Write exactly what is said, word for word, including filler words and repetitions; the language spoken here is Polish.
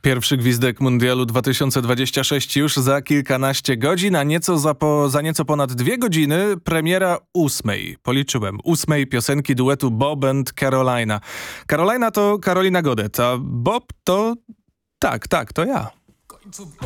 Pierwszy gwizdek Mundialu dwa tysiące dwudziestego szóstego już za kilkanaście godzin, a nieco za, po, za nieco ponad dwie godziny premiera ósmej, policzyłem, ósmej piosenki duetu Bob and Carolina. Carolina to Karolina Godet, a Bob to... tak, tak, to ja.